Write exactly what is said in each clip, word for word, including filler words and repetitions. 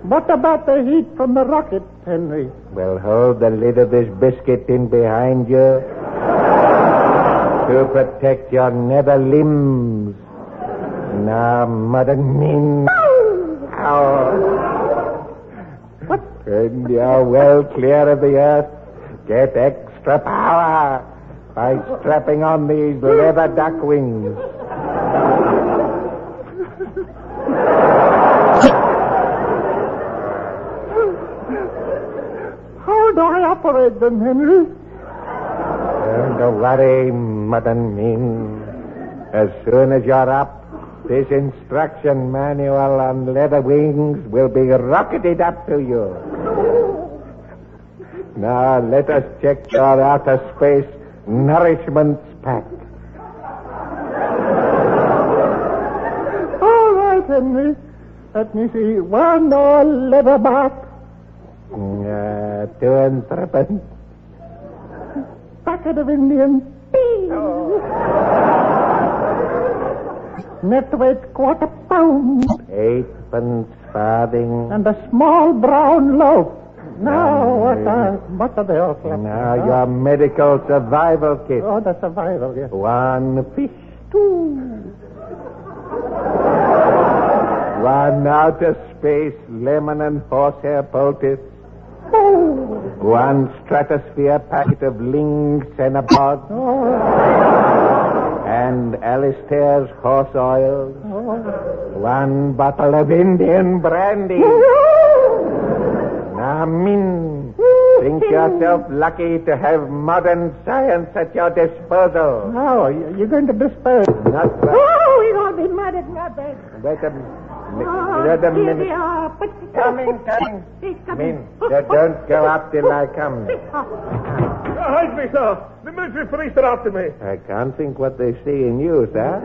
What about the heat from the rocket, Henry? Well, hold the lid of this biscuit in behind you to protect your nether limbs. Now, Mother Min. What? When you're well clear of the earth, get extra power by strapping on these leather duck wings. How do I operate them, Henry? Don't worry, Mother Min. As soon as you're up, this instruction manual on leather wings will be rocketed up to you. Now, let us check your outer space nourishments pack. All right, Henry. Let me see. One more leather box. Uh, two and threepence. Packet of Indian tea. Oh. Net weight quarter pound. Eightpence farthing. And a small brown loaf. Now, what are, what are they all for? Now, your medical survival kit. Oh, the survival, yes. One fish. Two. One outer space lemon and horsehair poultice. Oh. One stratosphere packet of Ling Cenapod. Oh. And Alistair's horse oil. Oh. One bottle of Indian brandy. Now, Min, think yourself lucky to have modern science at your disposal. Now, you're going to dispose. Not right. Oh, we're going to be mad at nothing. Wait a minute. Oh, Wait a here minute. we are. But- Coming, coming. He's coming. Min, don't go up till I come. Hide me, sir. The military police are after me. I can't think what they see in you, sir.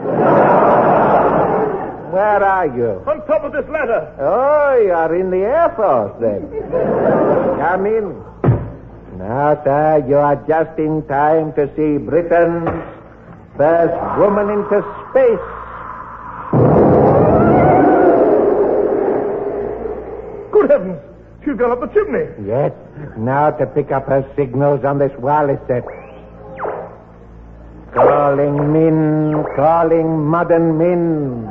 Where are you? On top of this ladder. Oh, you're in the Air Force, then. Come in. Now, sir, you are just in time to see Britain's first woman into space. Good heavens. She's gone up the chimney. Yes. Now to pick up her signals on this wireless set. Calling Min, calling modern Min.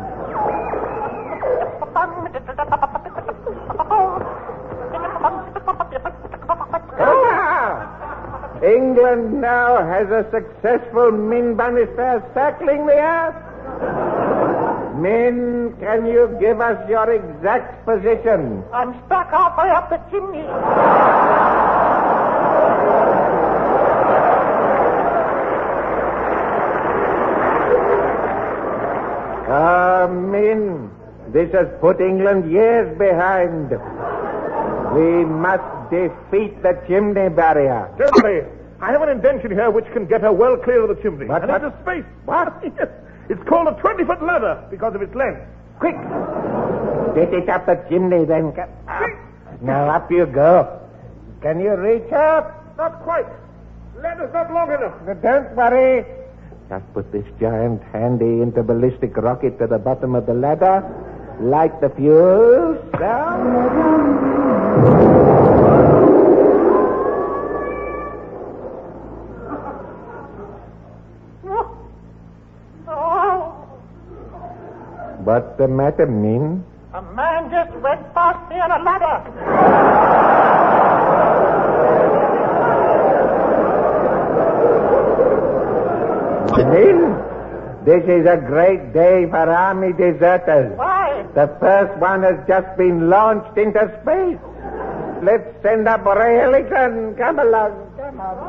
Ah! England now has a successful Min Bannister circling the earth. Min, can you give us your exact position? I'm stuck halfway up the chimney. Ah, Min, this has put England years behind. We must defeat the chimney barrier. Gentlemen, I have an invention here which can get her well clear of the chimney. What, and what? into space. What? Yes. It's called a twenty-foot ladder because of its length. Quick! Get it up the chimney, then. Come up. Now up you go. Can you reach up? Not quite. Ladder's not long enough. Don't worry. Just put this giant handy interballistic rocket to the bottom of the ladder. Light the fuse. Down. What's the matter, Min? A man just went past me on a ladder. Min, this is a great day for army deserters. Why? The first one has just been launched into space. Let's send up Ray Ellington. Come along. Come on.